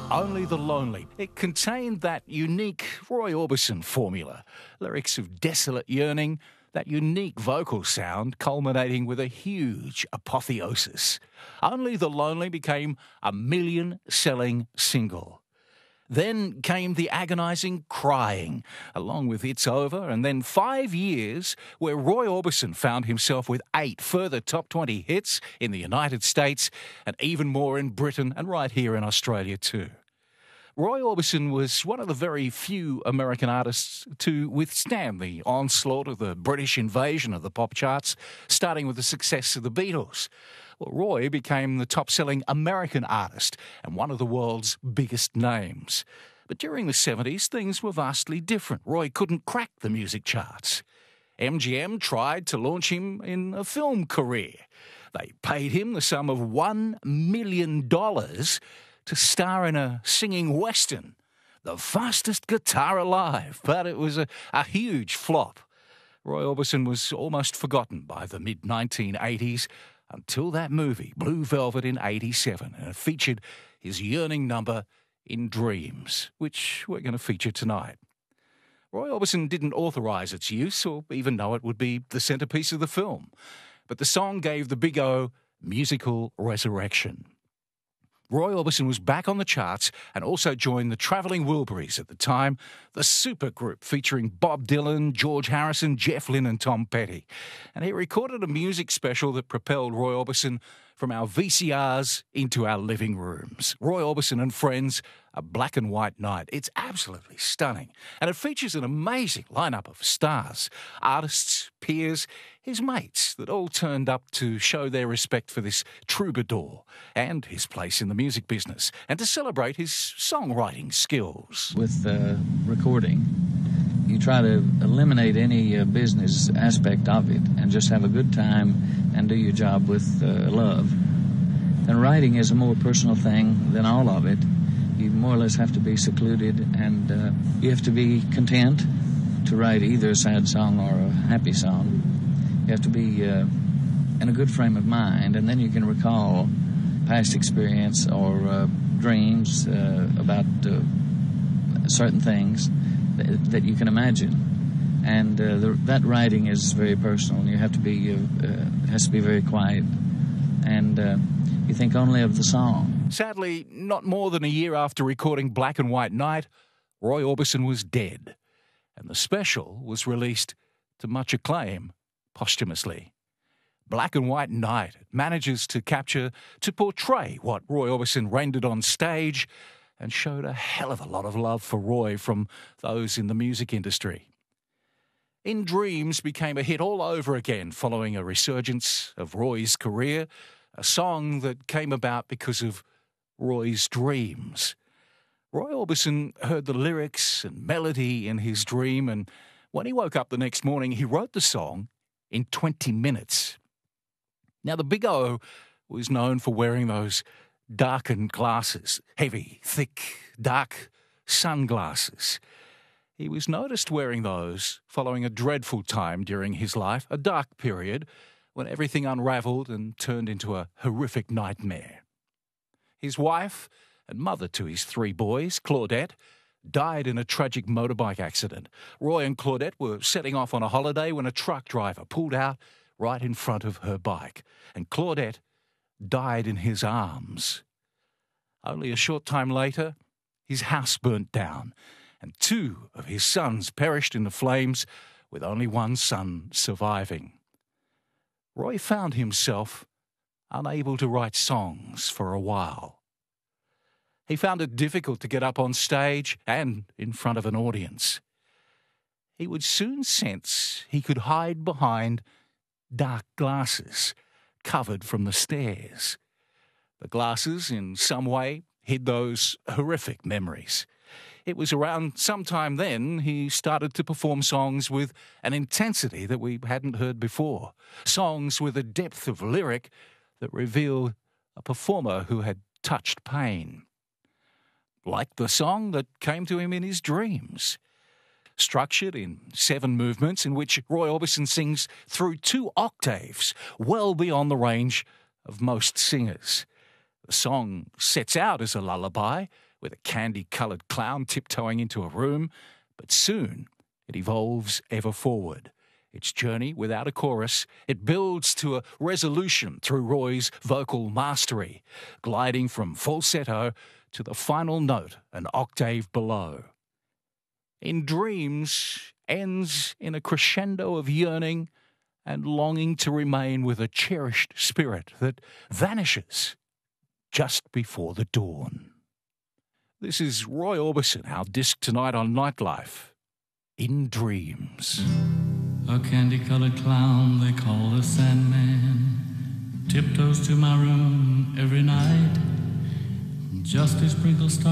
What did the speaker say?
Only the Lonely. It contained that unique Roy Orbison formula. Lyrics of desolate yearning, that unique vocal sound culminating with a huge apotheosis. Only the Lonely became a million-selling single. Then came the agonising Crying, along with It's Over, and then 5 years where Roy Orbison found himself with 8 further top 20 hits in the United States and even more in Britain and right here in Australia too. Roy Orbison was one of the very few American artists to withstand the onslaught of the British invasion of the pop charts, starting with the success of the Beatles. Well, Roy became the top-selling American artist and one of the world's biggest names. But during the 70s, things were vastly different. Roy couldn't crack the music charts. MGM tried to launch him in a film career. They paid him the sum of $1 million to star in a singing western, The Fastest Guitar Alive, but it was a huge flop. Roy Orbison was almost forgotten by the mid-1980s until that movie, Blue Velvet, in 87, and it featured his yearning number In Dreams, which we're going to feature tonight. Roy Orbison didn't authorise its use or even know it would be the centrepiece of the film, but the song gave the Big O musical resurrection. Roy Orbison was back on the charts and also joined the Travelling Wilburys at the time, the supergroup featuring Bob Dylan, George Harrison, Jeff Lynne and Tom Petty. And he recorded a music special that propelled Roy Orbison from our VCRs into our living rooms. Roy Orbison and Friends, A Black and White Night. It's absolutely stunning. And it features an amazing lineup of stars, artists, peers, his mates that all turned up to show their respect for this troubadour and his place in the music business and to celebrate his songwriting skills. With recording, you try to eliminate any business aspect of it and just have a good time and do your job with love. And writing is a more personal thing than all of it. You more or less have to be secluded and you have to be content to write either a sad song or a happy song. You have to be in a good frame of mind, and then you can recall past experience or dreams about certain things that you can imagine. And that writing is very personal. You have to be, it has to be very quiet, and you think only of the song. Sadly, not more than a year after recording Black and White Night, Roy Orbison was dead, and the special was released to much acclaim posthumously. Black and White Night manages to portray what Roy Orbison rendered on stage and showed a hell of a lot of love for Roy from those in the music industry. In Dreams became a hit all over again following a resurgence of Roy's career, a song that came about because of Roy's dreams. Roy Orbison heard the lyrics and melody in his dream, and when he woke up the next morning, he wrote the song in 20 minutes. Now, the Big O was known for wearing those darkened glasses, heavy, thick, dark sunglasses. He was noticed wearing those following a dreadful time during his life, a dark period when everything unravelled and turned into a horrific nightmare. His wife and mother to his 3 boys, Claudette, died in a tragic motorbike accident. Roy and Claudette were setting off on a holiday when a truck driver pulled out right in front of her bike, and Claudette died in his arms. Only a short time later, his house burnt down, and 2 of his sons perished in the flames, with only one son surviving. Roy found himself unable to write songs for a while. He found it difficult to get up on stage and in front of an audience. He would soon sense he could hide behind dark glasses covered from the stares. The glasses, in some way, hid those horrific memories. It was around sometime then he started to perform songs with an intensity that we hadn't heard before, songs with a depth of lyric that revealed a performer who had touched pain. Like the song that came to him in his dreams. Structured in 7 movements in which Roy Orbison sings through 2 octaves, well beyond the range of most singers. The song sets out as a lullaby with a candy-coloured clown tiptoeing into a room, but soon it evolves ever forward. Its journey without a chorus, it builds to a resolution through Roy's vocal mastery, gliding from falsetto to the final note an octave below. In Dreams ends in a crescendo of yearning and longing to remain with a cherished spirit that vanishes just before the dawn. This is Roy Orbison, our disc tonight on Nightlife, In Dreams. A candy-colored clown they call the Sandman tiptoes to my room every night, just as sprinkles start